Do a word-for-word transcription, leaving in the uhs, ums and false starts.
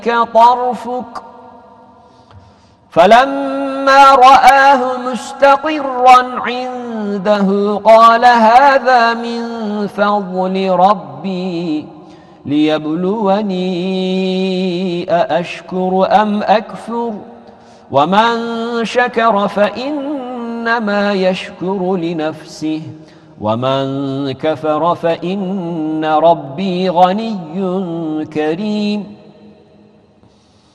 طرفك فلما رآه مستقرا عنده قال هذا من فضل ربي ليبلوني أأشكر أم أكفر ومن شكر فإنما يشكر لنفسه ومن كفر فإن ربي غني كريم